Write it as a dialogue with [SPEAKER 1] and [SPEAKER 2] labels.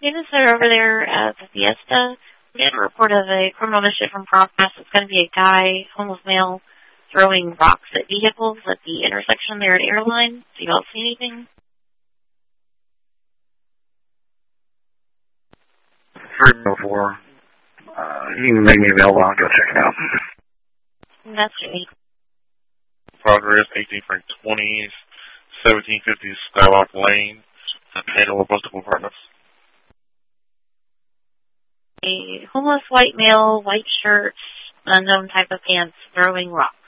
[SPEAKER 1] Students that are over there at the Fiesta, we had a report of a criminal initiative from Progress. It's going to be a guy, homeless male, throwing rocks at vehicles at the intersection there at Airline. Do you all see anything?
[SPEAKER 2] Heard before. You can make me available. I'll go check it out.
[SPEAKER 1] That's me.
[SPEAKER 3] Progress, 18 Frank 20s, 1750 Skylock Lane, Handle of multiple apartments.
[SPEAKER 1] A homeless white male, white shirt, unknown type of pants, throwing rocks.